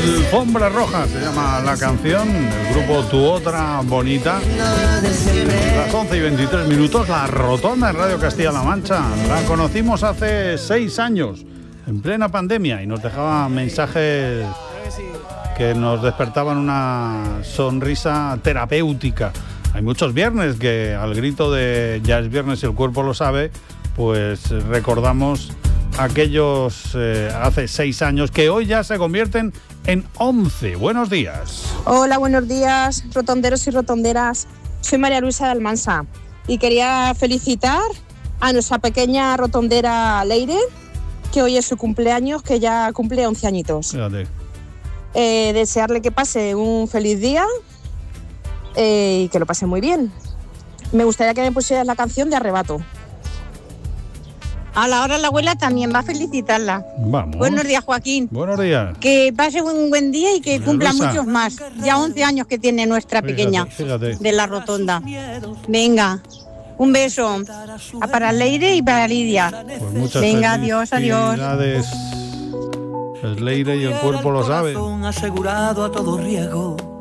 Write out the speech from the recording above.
Alfombra Roja se llama la canción, el grupo Tu Otra Bonita. Las 11:23, La Rotonda en Radio Castilla-La Mancha. La conocimos hace 6 años, en plena pandemia, y nos dejaba mensajes que nos despertaban una sonrisa terapéutica. Hay muchos viernes que al grito de ya es viernes y el cuerpo lo sabe, pues recordamos aquellos hace 6 años que hoy ya se convierten en 11. Buenos días. Hola, buenos días, rotonderos y rotonderas. Soy María Luisa de Almansa y quería felicitar a nuestra pequeña rotondera Leire, que hoy es su cumpleaños, que ya cumple 11 añitos. Fíjate. Desearle que pase un feliz día y que lo pase muy bien. Me gustaría que me pusieras la canción de Arrebato. A la hora la abuela también va a felicitarla. Vamos. Buenos días, Joaquín. Buenos días. Que pase un buen día y que María cumpla Luisa. Muchos más. Ya 11 años que tiene nuestra pequeña Fíjate. de la rotonda. Venga, un beso para Leire y para Lidia. Pues muchas Venga, adiós, adiós. felicidades. Es Leire y el cuerpo lo sabe. Asegurado a todo riesgo.